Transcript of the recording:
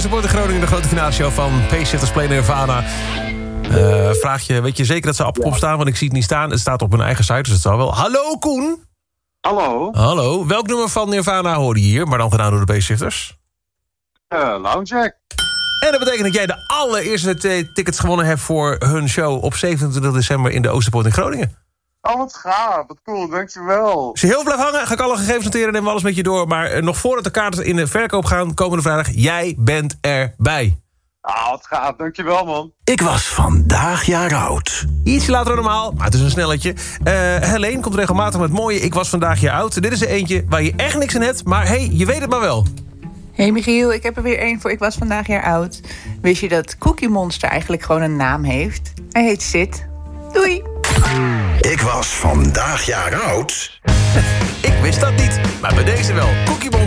Oostsport in Groningen, de grote finale show van Pacesetters Play Nirvana. Vraag je, weet je zeker dat ze op kop staan? Want ik zie het niet staan. Het staat op hun eigen site, dus het zal wel. Hallo Koen! Hallo. Hallo. Welk nummer van Nirvana hoorde je hier, maar dan gedaan door de Pacesetters? Lounge Jack. En dat betekent dat jij de allereerste tickets gewonnen hebt voor hun show op 27 december in de Oosterpoort in Groningen. Oh, wat gaaf. Wat cool, dankjewel. Als je heel blijft hangen, ga ik alle gegevens noteren en nemen we alles met je door. Maar nog voordat de kaarten in de verkoop gaan, komende vrijdag, jij bent erbij. Ah, wat gaaf. Dankjewel, man. Ik was vandaag jaar oud. Ietsje later dan normaal, maar het is een snelletje. Helene komt regelmatig met mooie Ik was vandaag jaar oud. Dit is er eentje waar je echt niks aan hebt, maar hey, je weet het maar wel. Hey Michiel, ik heb er weer één voor Ik was vandaag jaar oud. Wist je dat Cookie Monster eigenlijk gewoon een naam heeft? Hij heet Sid. Doei! Ik was vandaag jaar oud. Ik wist dat niet, maar bij deze wel. Cookie Monster.